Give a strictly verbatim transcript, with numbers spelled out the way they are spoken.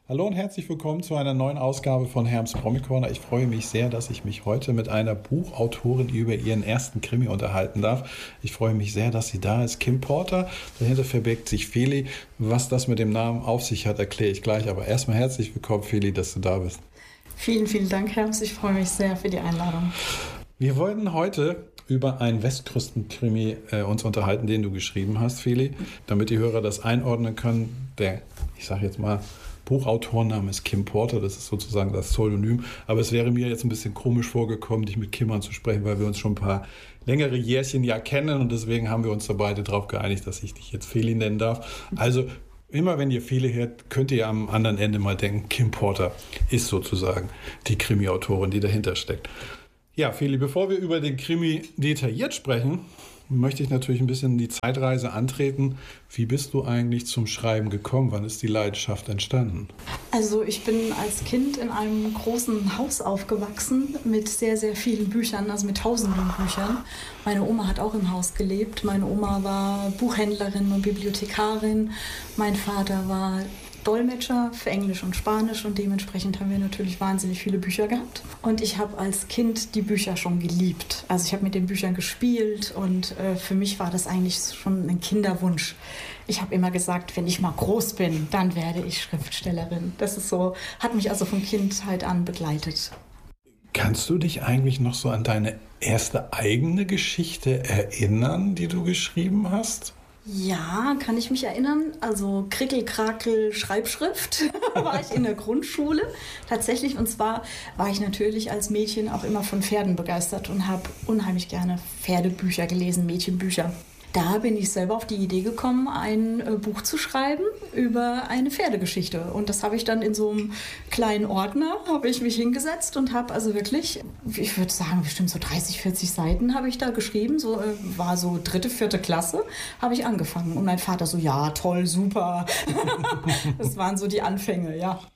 Hallo und herzlich willkommen zu einer neuen Ausgabe von Herms Comic Corner. Ich freue mich sehr, dass ich mich heute mit einer Buchautorin über ihren ersten Krimi unterhalten darf. Ich freue mich sehr, dass sie da ist. Kim Porter, dahinter verbirgt sich Feli. Was das mit dem Namen auf sich hat, erkläre ich gleich. Aber erstmal herzlich willkommen, Feli, dass du da bist. Vielen, vielen Dank, Herms. Ich freue mich sehr für die Einladung. Wir wollten heute über einen Westküsten-Krimi äh, uns unterhalten, den du geschrieben hast, Feli, damit die Hörer das einordnen können. Der, ich sage jetzt mal, Buchautorenname ist Kim Porter, das ist sozusagen das Pseudonym. Aber es wäre mir jetzt ein bisschen komisch vorgekommen, dich mit Kim anzusprechen, weil wir uns schon ein paar längere Jährchen ja kennen und deswegen haben wir uns da beide darauf geeinigt, dass ich dich jetzt Feli nennen darf. Also immer wenn ihr Feli hört, könnt ihr am anderen Ende mal denken, Kim Porter ist sozusagen die Krimi-Autorin, die dahinter steckt. Ja, Feli, bevor wir über den Krimi detailliert sprechen, möchte ich natürlich ein bisschen die Zeitreise antreten. Wie bist du eigentlich zum Schreiben gekommen? Wann ist die Leidenschaft entstanden? Also ich bin als Kind in einem großen Haus aufgewachsen mit sehr, sehr vielen Büchern, also mit tausenden Büchern. Meine Oma hat auch im Haus gelebt. Meine Oma war Buchhändlerin und Bibliothekarin. Mein Vater war Dolmetscher für Englisch und Spanisch und dementsprechend haben wir natürlich wahnsinnig viele Bücher gehabt. Und ich habe als Kind die Bücher schon geliebt. Also ich habe mit den Büchern gespielt und äh, für mich war das eigentlich schon ein Kinderwunsch. Ich habe immer gesagt, wenn ich mal groß bin, dann werde ich Schriftstellerin. Das ist so, hat mich also von Kindheit an begleitet. Kannst du dich eigentlich noch so an deine erste eigene Geschichte erinnern, die du geschrieben hast? Ja, kann ich mich erinnern. Also Krickel-Krakel Schreibschrift war ich in der Grundschule tatsächlich. Und zwar war ich natürlich als Mädchen auch immer von Pferden begeistert und habe unheimlich gerne Pferdebücher gelesen, Mädchenbücher. Da bin ich selber auf die Idee gekommen, ein äh, Buch zu schreiben über eine Pferdegeschichte. Und das habe ich dann in so einem kleinen Ordner, habe ich mich hingesetzt und habe also wirklich, ich würde sagen, bestimmt so dreißig, vierzig Seiten habe ich da geschrieben. So äh, war so dritte, vierte Klasse, habe ich angefangen. Und mein Vater so, ja, toll, super. Das waren so die Anfänge, ja.